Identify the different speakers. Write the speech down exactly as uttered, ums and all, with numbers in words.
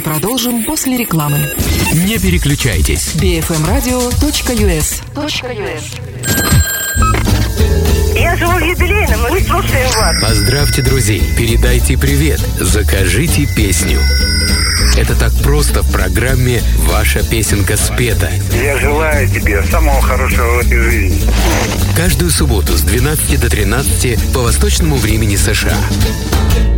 Speaker 1: продолжим после рекламы.
Speaker 2: Не переключайтесь.
Speaker 1: би эф эм радио точка ю эс.
Speaker 3: Я живу в юбилейном, и мы слушаем вас.
Speaker 2: Поздравьте друзей, передайте привет, закажите песню. Это так просто в программе «Ваша песенка спета».
Speaker 4: Я желаю тебе самого хорошего в этой жизни.
Speaker 2: Каждую субботу с двенадцати до тринадцати по восточному времени США.